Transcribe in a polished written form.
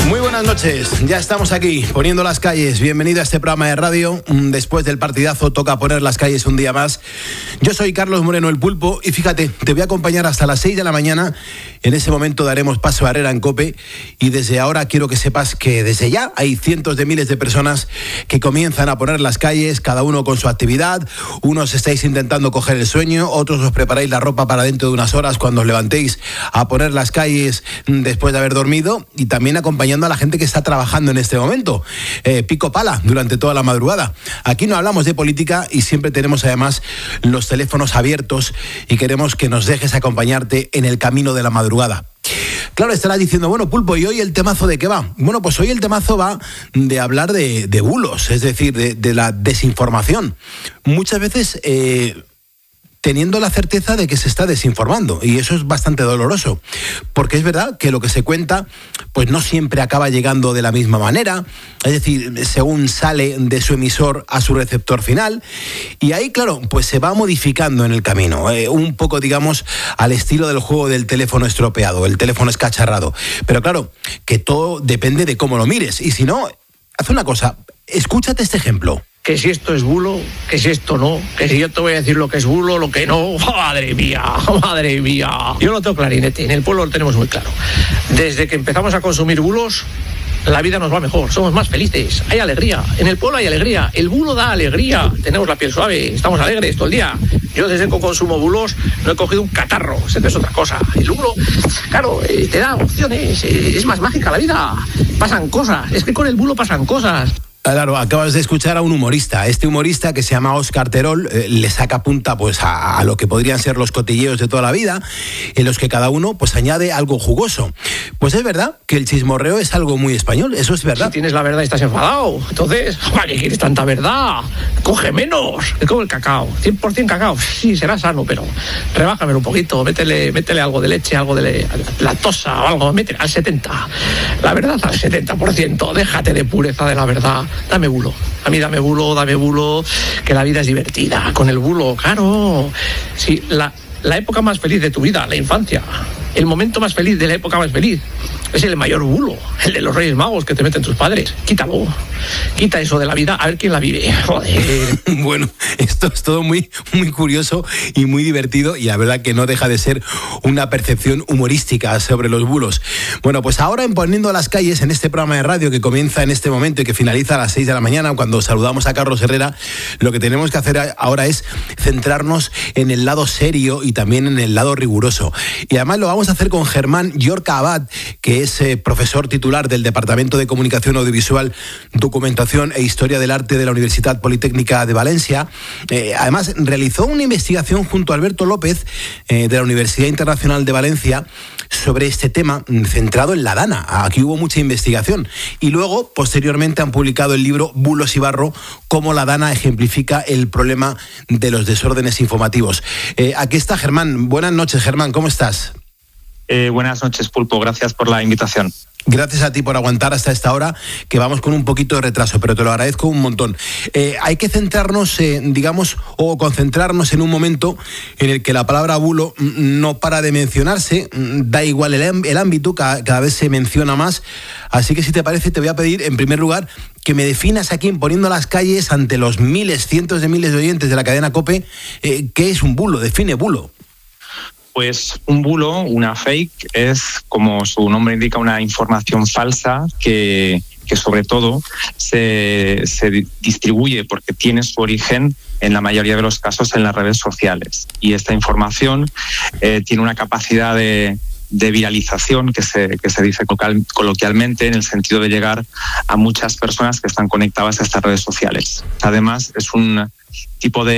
Muy buenas noches, ya estamos aquí poniendo las calles. Bienvenido a este programa de radio. Después del partidazo toca poner las calles un día más. Yo soy Carlos Moreno, el Pulpo, y fíjate, te voy a acompañar hasta las 6 de la mañana. En ese momento daremos paso a Herrera en COPE, y desde ahora quiero que sepas que desde ya hay cientos de miles de personas que comienzan a poner las calles, cada uno con su actividad. Unos estáis intentando coger el sueño, otros os preparáis la ropa para dentro de unas horas cuando os levantéis a poner las calles después de haber dormido, y también acompañando a la gente que está trabajando en este momento, pico pala durante toda la madrugada. Aquí no hablamos de política y siempre tenemos además los teléfonos abiertos y queremos que nos dejes acompañarte en el camino de la madrugada. Claro, estarás diciendo, bueno, Pulpo, ¿y hoy el temazo de qué va? Bueno, pues hoy el temazo va de hablar de bulos, es decir, de la desinformación. Muchas veces teniendo la certeza de que se está desinformando, y eso es bastante doloroso, porque es verdad que lo que se cuenta pues no siempre acaba llegando de la misma manera, es decir, según sale de su emisor a su receptor final, y ahí, claro, pues se va modificando en el camino, un poco, digamos, al estilo del juego del teléfono estropeado, el teléfono escacharrado, pero claro, que todo depende de cómo lo mires, y si no, haz una cosa, escúchate este ejemplo. Que si esto es bulo, que si esto no, que si yo te voy a decir lo que es bulo, lo que no, madre mía, madre mía. Yo lo tengo clarinete, en el pueblo lo tenemos muy claro. Desde que empezamos a consumir bulos, la vida nos va mejor, somos más felices, hay alegría, en el pueblo hay alegría, el bulo da alegría, tenemos la piel suave, estamos alegres todo el día. Yo desde que consumo bulos no he cogido un catarro, eso es otra cosa. El bulo, claro, te da opciones, es más mágica la vida, pasan cosas, es que con el bulo pasan cosas. Claro, acabas de escuchar a un humorista. Este humorista, que se llama Óscar Terol, le saca punta pues a lo que podrían ser los cotilleos de toda la vida, en los que cada uno pues añade algo jugoso. Pues es verdad que el chismorreo es algo muy español, eso es verdad. Si tienes la verdad y estás enfadado, entonces, ¿para qué quieres tanta verdad? Coge menos, es como el cacao, 100% cacao, sí, será sano, pero rebájamelo un poquito, métele algo de leche, algo de lactosa o algo, métele al 70%. La verdad al 70%, déjate de pureza de la verdad. Dame bulo, a mí dame bulo, que la vida es divertida, con el bulo, claro. Sí, la época más feliz de tu vida, la infancia, el momento más feliz de la época más feliz, es el mayor bulo, el de los Reyes Magos que te meten tus padres. Quítalo, quita eso de la vida, a ver quién la vive. Joder. Bueno, esto es todo muy, muy curioso y muy divertido, y la verdad que no deja de ser una percepción humorística sobre los bulos. Bueno, pues ahora en Poniendo las Calles, en este programa de radio que comienza en este momento y que finaliza a las 6 de la mañana, cuando saludamos a Carlos Herrera, lo que tenemos que hacer ahora es centrarnos en el lado serio y también en el lado riguroso. Y además lo vamos a hacer con Germán Llorca Abad, que es profesor titular del Departamento de Comunicación Audiovisual, Documentación e Historia del Arte de la Universidad Politécnica de Valencia. Además, realizó una investigación junto a Alberto López de la Universidad Internacional de Valencia sobre este tema centrado en la Dana. Aquí hubo mucha investigación. Y luego, posteriormente, han publicado el libro Bulos y Barro, cómo la Dana ejemplifica el problema de los desórdenes informativos. Aquí está Germán. Buenas noches, Germán. ¿Cómo estás? Buenas noches, Pulpo. Gracias por la invitación. Gracias a ti por aguantar hasta esta hora, que vamos con un poquito de retraso, pero te lo agradezco un montón. Hay que centrarnos, digamos, o concentrarnos en un momento en el que la palabra bulo no para de mencionarse, da igual el ámbito, cada vez se menciona más. Así que si te parece, te voy a pedir, en primer lugar, que me definas aquí en Poniendo las Calles, ante los miles, cientos de miles de oyentes de la cadena COPE, ¿qué es un bulo? Define bulo. Pues un bulo, una fake, es, como su nombre indica, una información falsa que sobre todo se distribuye, porque tiene su origen en la mayoría de los casos en las redes sociales. Y esta información tiene una capacidad de viralización que se dice coloquialmente, en el sentido de llegar a muchas personas que están conectadas a estas redes sociales. Además, es un tipo de